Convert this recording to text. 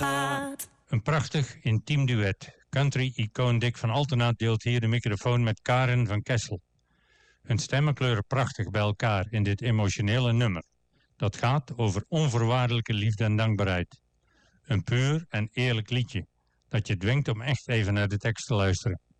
gaat. Een prachtig, intiem duet. Country-icoon Dick van Altenaat deelt hier de microfoon met Karen van Kessel. Hun stemmen kleuren prachtig bij elkaar in dit emotionele nummer. Dat gaat over onvoorwaardelijke liefde en dankbaarheid. Een puur en eerlijk liedje, dat je dwingt om echt even naar de tekst te luisteren.